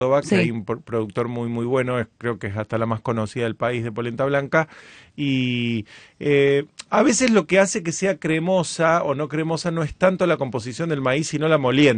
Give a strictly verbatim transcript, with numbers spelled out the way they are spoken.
Córdoba, que Sí. hay un por- productor muy muy bueno, es- creo que es hasta la más conocida del país de polenta blanca, y eh, a veces lo que hace que sea cremosa o no cremosa no es tanto la composición del maíz, sino la molienda.